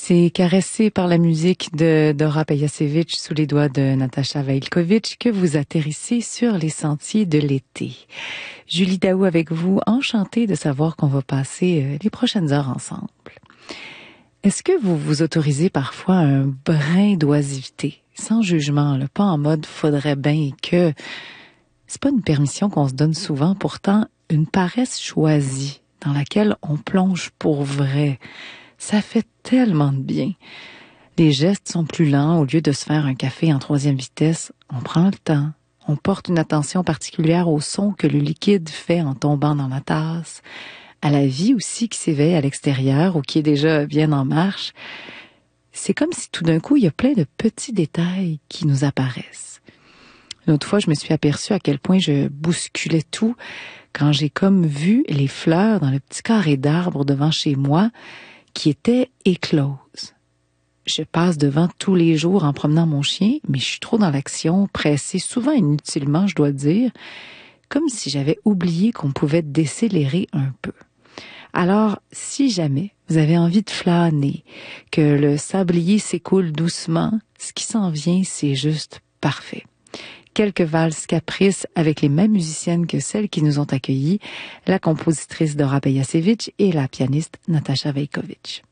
C'est caressé par la musique de Dora Pejacevic sous les doigts de Natasha Veilkovic que vous atterrissez sur les sentiers de l'été. Julie Daou avec vous, enchantée de savoir qu'on va passer les prochaines heures ensemble. Est-ce que vous vous autorisez parfois un brin d'oisiveté, sans jugement, là, pas en mode faudrait bien que... C'est pas une permission qu'on se donne souvent, pourtant une paresse choisie dans laquelle on plonge pour vrai. Ça fait tellement de bien. Les gestes sont plus lents. Au lieu de se faire un café en 3e vitesse, on prend le temps. On porte une attention particulière au son que le liquide fait en tombant dans la tasse, à la vie aussi qui s'éveille à l'extérieur ou qui est déjà bien en marche. C'est comme si tout d'un coup, il y a plein de petits détails qui nous apparaissent. Une autre fois, je me suis aperçue à quel point je bousculais tout quand j'ai comme vu les fleurs dans le petit carré d'arbres devant chez moi qui étaient écloses. Je passe devant tous les jours en promenant mon chien, mais je suis trop dans l'action, pressée, souvent inutilement, je dois dire, comme si j'avais oublié qu'on pouvait décélérer un peu. Alors, si jamais vous avez envie de flâner, que le sablier s'écoule doucement, ce qui s'en vient, c'est juste parfait. Quelques valses caprices avec les mêmes musiciennes que celles qui nous ont accueillis, la compositrice Dora Pejacevic et la pianiste Natasha Veilkovic.